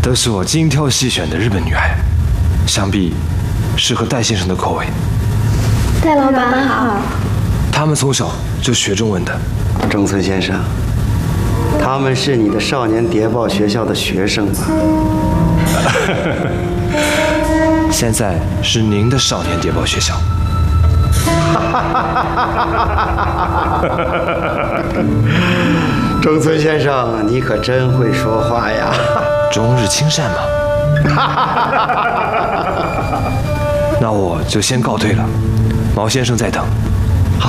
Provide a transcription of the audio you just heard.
都是我精挑细选的日本女孩，想必适合戴先生的口味。 戴老板好。 他们从小就学中文的。 中村先生，他们是你的少年谍报学校的学生吗？ 现在是您的少年谍报学校。 中村先生，你可真会说话呀！ 中日亲善嘛。那我就先告退了，毛先生在等。